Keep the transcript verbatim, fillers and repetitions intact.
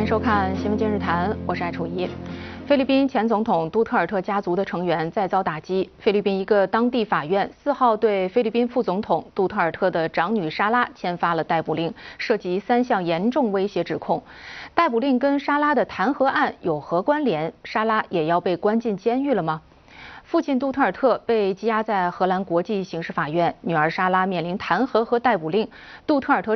迎收看《新闻今日谈》，我是艾楚怡。菲律宾前总统杜特尔特家族的成员再遭打击。菲律宾一个当地法院四号对菲律宾副总统杜特尔特的长女莎拉签发了逮捕令，涉及三项严重威胁指控。逮捕令跟莎拉的弹劾案有何关联？莎拉也要被关进监狱了吗？父亲杜特尔特被羁押在荷兰国际刑事法院，女儿莎拉面临弹劾和逮捕令。杜特尔特